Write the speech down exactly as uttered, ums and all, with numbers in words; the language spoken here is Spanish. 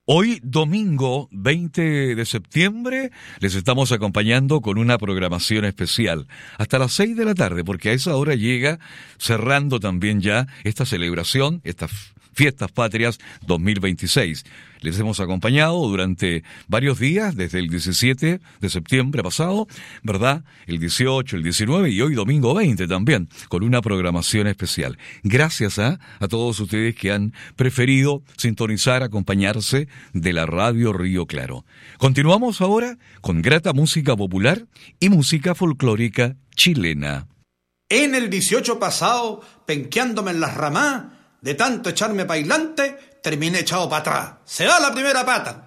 Hoy, domingo veinte de septiembre, les estamos acompañando con una programación especial hasta las seis de la tarde, porque a esa hora llega cerrando también ya esta celebración, estas Fiestas Patrias dos mil veintiséis. Les hemos acompañado durante varios días, desde el diecisiete de septiembre pasado, ¿verdad? El dieciocho, el diecinueve y hoy domingo veinte también, con una programación especial. Gracias a, a todos ustedes que han preferido sintonizar, acompañarse de la Radio Río Claro. Continuamos ahora con grata música popular y música folclórica chilena. En el dieciocho pasado, penqueándome en las ramás, de tanto echarme pailante, terminé echado para atrás. Se va la primera pata.